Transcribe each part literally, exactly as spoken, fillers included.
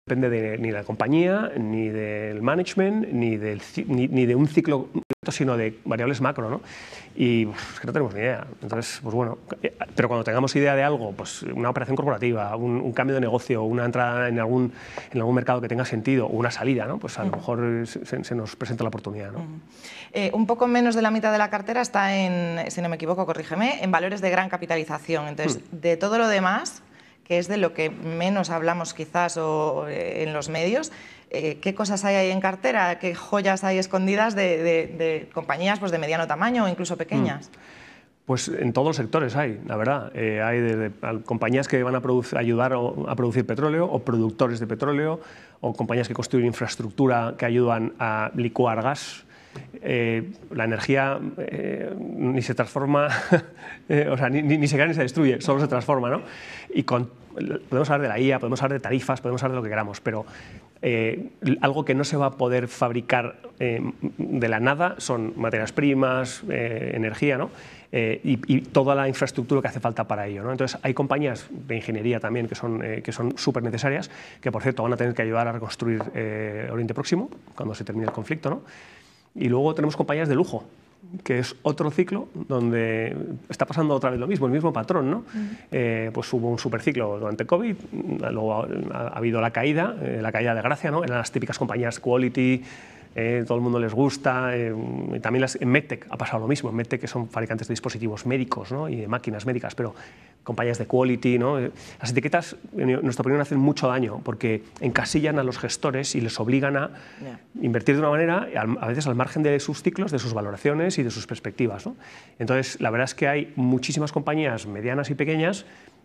depende de, ni de la compañía, ni del management, ni, del, ni, ni de un ciclo, sino de variables macro, ¿no? Y uf, es que no tenemos ni idea. Entonces, pues bueno, pero cuando tengamos idea de algo, pues una operación corporativa, un, un cambio de negocio, una entrada en algún, en algún mercado que tenga sentido, o una salida, ¿no? Pues a lo mejor se, se nos presenta la oportunidad, ¿no? Uh-huh. eh, un poco menos de la mitad de la cartera está en, si no me equivoco, corrígeme, en valores de gran capitalización. Entonces, uh-huh. de todo lo demás, que es de lo que menos hablamos quizás o, eh, en los medios, eh, ¿qué cosas hay ahí en cartera? ¿Qué joyas hay escondidas de, de, de compañías pues, de mediano tamaño o incluso pequeñas? Mm. Pues en todos los sectores hay, la verdad. Eh, hay desde compañías que van a producir, ayudar a producir petróleo, o productores de petróleo, o compañías que construyen infraestructura que ayudan a licuar gas. Eh, la energía eh, ni se transforma, eh, o sea, ni, ni, ni se crea ni se destruye, solo se transforma, ¿no? Y con, podemos hablar de la I A, podemos hablar de tarifas, podemos hablar de lo que queramos, pero eh, algo que no se va a poder fabricar eh, de la nada son materias primas, eh, energía, ¿no? Eh, y, y toda la infraestructura que hace falta para ello, ¿no? Entonces, hay compañías de ingeniería también que son eh, que son súper necesarias, que por cierto van a tener que ayudar a reconstruir eh, Oriente Próximo cuando se termine el conflicto, ¿no? Y luego tenemos compañías de lujo, que es otro ciclo donde está pasando otra vez lo mismo, el mismo patrón, ¿no? Uh-huh. eh, pues hubo un superciclo durante COVID, luego ha, ha habido la caída, eh, la caída de gracia, ¿no? Eran las típicas compañías quality, eh, todo el mundo les gusta, eh, y también las, en MedTech ha pasado lo mismo, en MedTech que son fabricantes de dispositivos médicos, ¿no? Y de máquinas médicas, pero compañías de quality, ¿no? Las etiquetas, en nuestra opinión, hacen mucho daño porque encasillan a los gestores y les obligan a yeah. invertir de una manera, a veces al margen de sus ciclos, de sus valoraciones y de sus perspectivas, ¿no? Entonces, la verdad es que hay muchísimas compañías medianas y pequeñas,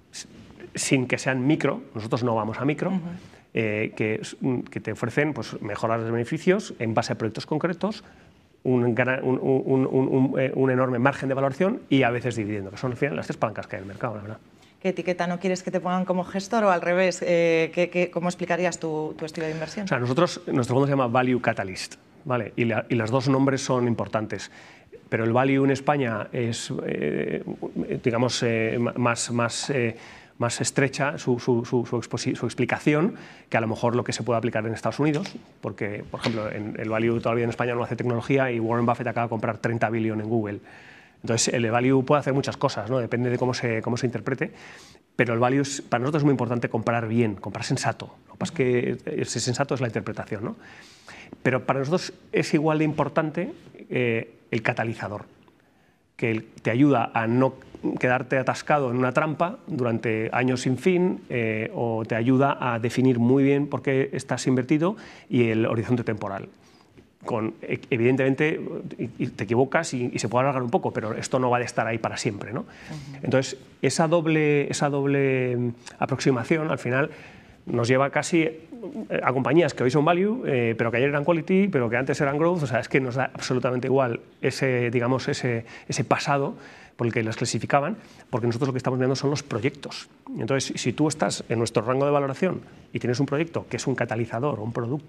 sin que sean micro, nosotros no vamos a micro, uh-huh. eh, que, que te ofrecen pues, mejoras de beneficios en base a proyectos concretos, Un, un, un, un, un enorme margen de valoración y a veces dividendo, que son al final las tres palancas que hay en el mercado, la verdad. ¿Qué etiqueta no quieres que te pongan como gestor o al revés? Eh, ¿qué, qué, ¿Cómo explicarías tu, tu estilo de inversión? O sea, nosotros, nuestro fondo se llama Value Catalyst, ¿vale? Y, la, y los dos nombres son importantes. Pero el value en España es, eh, digamos, eh, más... más eh, más estrecha su, su, su, su, su explicación que a lo mejor lo que se puede aplicar en Estados Unidos, porque, por ejemplo, en el value todavía en España no hace tecnología y Warren Buffett acaba de comprar treinta billones en Google. Entonces, el value puede hacer muchas cosas, ¿no? Depende de cómo se, cómo se interprete, pero el value es, para nosotros es muy importante comprar bien, comprar sensato. Lo que pasa es que ese sensato es la interpretación, ¿no? Pero para nosotros es igual de importante eh, el catalizador, que te ayuda a no quedarte atascado en una trampa durante años sin fin, eh, o te ayuda a definir muy bien por qué estás invertido y el horizonte temporal. Con, evidentemente te equivocas y, y se puede alargar un poco, pero esto no va a estar ahí para siempre, ¿no? Uh-huh. Entonces, esa doble, esa doble aproximación al final nos lleva casi a compañías que hoy son value, eh, pero que ayer eran quality, pero que antes eran growth. O sea, es que nos da absolutamente igual ese, digamos, ese, ese pasado por el que las clasificaban, porque nosotros lo que estamos viendo son los proyectos. Entonces, si tú estás en nuestro rango de valoración y tienes un proyecto que es un catalizador o un producto